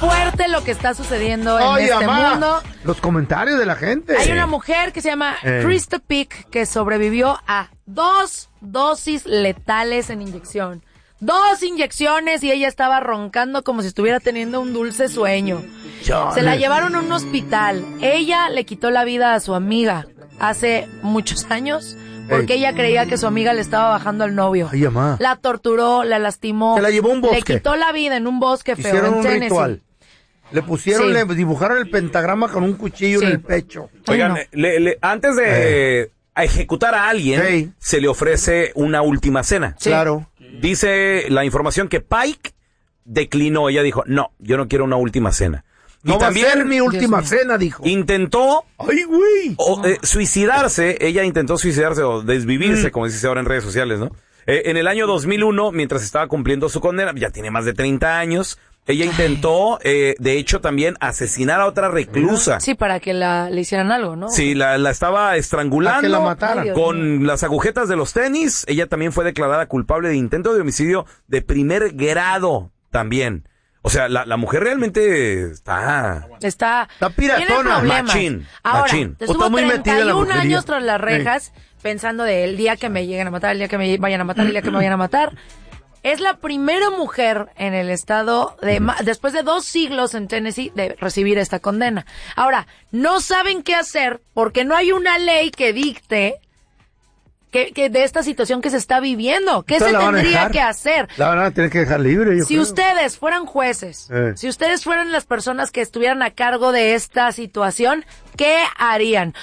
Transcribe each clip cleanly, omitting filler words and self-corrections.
fuerte lo que está sucediendo en este mundo. Los comentarios de la gente. Hay una mujer que se llama Krista Pick que sobrevivió a 2 dosis letales en inyección. 2 inyecciones y ella estaba roncando como si estuviera teniendo un dulce sueño. Se la llevaron a un hospital. Ella le quitó la vida a su amiga hace muchos años porque ella creía que su amiga le estaba bajando al novio. Ay, mamá. La torturó, la lastimó. Se la llevó a un bosque. Le quitó la vida en un bosque feo. Hicieron en un Tennessee. ritual. Le pusieron, le dibujaron el pentagrama con un cuchillo en el pecho. Oigan, antes de ejecutar a alguien, se le ofrece una última cena. Sí. Claro. Dice la información que Pike declinó. Ella dijo, no, yo no quiero una última cena. No, y también va a ser mi última cena, dijo. Intentó güey. Suicidarse. Ella intentó suicidarse o desvivirse, como se dice ahora en redes sociales, ¿no? En el año 2001, mientras estaba cumpliendo su condena, ya tiene más de 30 años, ella intentó, de hecho, también asesinar a otra reclusa. Sí, para que le hicieran algo, ¿no? Sí, la estaba estrangulando. Para que la mataran. Con las agujetas de los tenis. Ella también fue declarada culpable de intento de homicidio de primer grado también. O sea, la mujer realmente está piratona. Machín. Ahora, machín. Estuvo 31 años tras las rejas, pensando de el día que me lleguen a matar, el día que me vayan a matar, el día que me vayan a matar. Es la primera mujer en el estado, después de 2 siglos en Tennessee, de recibir esta condena. Ahora, no saben qué hacer porque no hay una ley que dicte que de esta situación que se está viviendo. ¿Qué se tendría que hacer? La van a tener que dejar libre. Si ustedes fueran jueces, si ustedes fueran las personas que estuvieran a cargo de esta situación, ¿qué harían?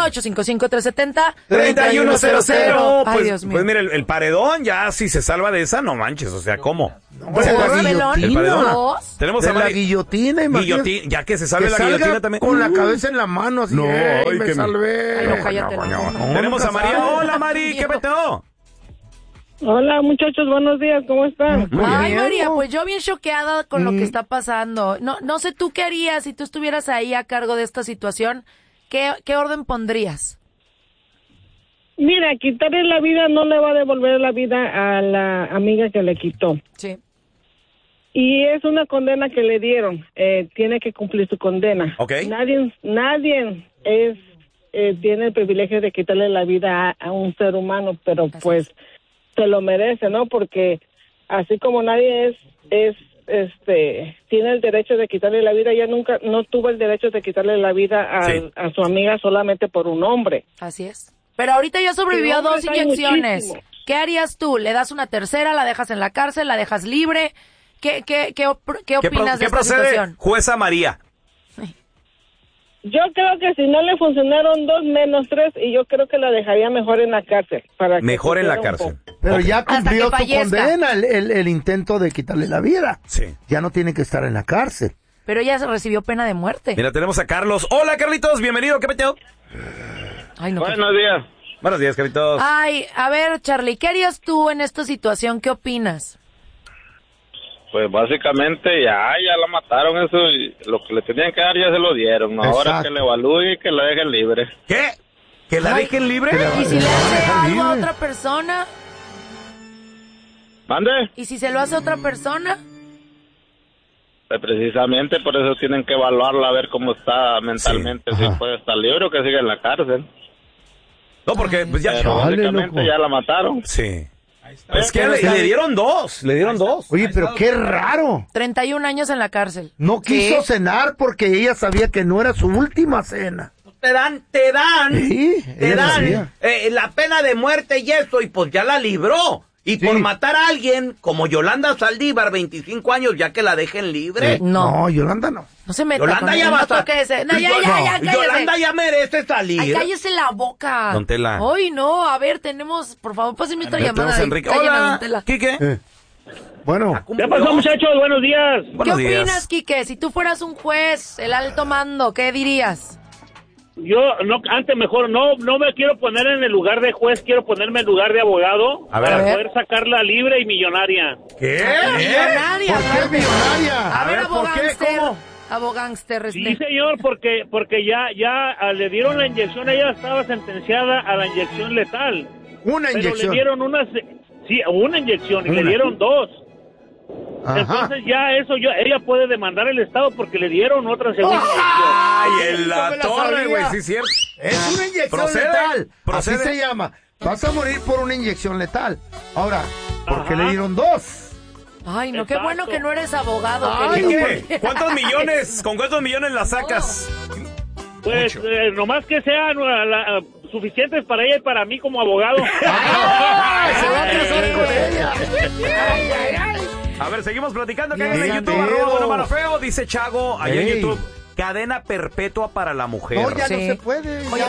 1-855-370-3100. Ay, Dios mío. Pues mira, el paredón ya si se salva de esa, no manches, o sea, ¿cómo? El paredón. Tenemos a la guillotina, imagínate. Ya que se salve la guillotina también. Con la cabeza en la mano, así. No, me salvé. Ay, no, cállate. Tenemos a María. Hola, Mari, ¿qué peteo? Hola, muchachos, buenos días, ¿cómo están? Ay, María, pues yo bien choqueada con lo que está pasando. No sé tú qué harías si tú estuvieras ahí a cargo de esta situación. ¿Qué orden pondrías? Mira, quitarle la vida no le va a devolver la vida a la amiga que le quitó. Sí. Y es una condena que le dieron. Tiene que cumplir su condena. Okay. Nadie tiene el privilegio de quitarle la vida a un ser humano, pero pues se lo merece, ¿no? Porque así como nadie tiene el derecho de quitarle la vida, ella nunca no tuvo el derecho de quitarle la vida a su amiga solamente por un hombre. Así es. Pero ahorita ya sobrevivió a 2 inyecciones. Muchísimo. ¿Qué harías tú? ¿Le das una tercera? ¿La dejas en la cárcel? ¿La dejas libre? ¿Qué opinas de esta situación? Jueza María. Yo creo que si no le funcionaron 2 menos 3, y yo creo que la dejaría mejor en la cárcel. Mejor en la cárcel. Pero ya cumplió su fallezca. condena, el intento de quitarle la vida. Sí. Ya no tiene que estar en la cárcel. Pero ella recibió pena de muerte. Mira, tenemos a Carlos. Hola, Carlitos, bienvenido. ¿Qué peteo? Ay, no. Buenos días. Buenos días, Carlitos. Ay, a ver, Charlie, ¿qué harías tú en esta situación? ¿Qué opinas? Pues básicamente ya la mataron, eso, y lo que le tenían que dar ya se lo dieron. Ahora que le evalúen y que la dejen libre. ¿Qué? ¿Que la dejen libre? ¿Y si le hace algo a otra persona? ¿Mande? ¿Y si se lo hace a otra persona? Pues precisamente por eso tienen que evaluarla, a ver cómo está mentalmente, si puede estar libre o que siga en la cárcel. No, porque pues ya... Pero básicamente ya la mataron. Sí. Es que le dieron 2, Oye, pero qué raro. 31 años en la cárcel. No quiso cenar porque ella sabía que no era su última cena. Te dan la pena de muerte y eso, y pues ya la libró. Y por matar a alguien como Yolanda Saldívar, 25 años, ya que la dejen libre. No, Yolanda no. No se meta Yolanda con ya él, basta. no toque no, ya, cállese. Yolanda ya merece salir. Ay, cállese la boca. Don Tela. Ay, no, a ver, por favor, pásenme esta llamada. Enrique. Cállenme, Hola, Don Tela. Quique. Bueno. ¿Qué pasó, muchachos? Buenos días. ¿Qué opinas, Quique? Si tú fueras un juez, el alto mando, ¿qué dirías? Yo antes mejor no me quiero poner en el lugar de juez, quiero ponerme en el lugar de abogado para poder sacarla libre y millonaria. ¿Qué? Millonaria. ¿Por qué millonaria? A ver, ¿por qué? ¿Cómo? Abogánster. Sí, señor, porque ya le dieron la inyección, ella estaba sentenciada a la inyección letal. Una inyección. Pero le dieron una inyección y le dieron 2. Entonces ya ella puede demandar al Estado porque le dieron otra segunda inyección. ¡Ay, en la torre, güey! Sí, cierto. Es una inyección letal. Así se llama. Vas a morir por una inyección letal. Ahora, ¿por qué le dieron 2? Ay, no, qué bueno que no eres abogado. ¿Qué? ¿Cuántos millones? ¿Con cuántos millones la sacas? Pues nomás que sean suficientes para ella y para mí como abogado. Se va a casar con ella. A ver, seguimos platicando. Que hagan en YouTube, @Don Feo, dice Chago, allá en YouTube. Cadena perpetua para la mujer. No, ya no se puede.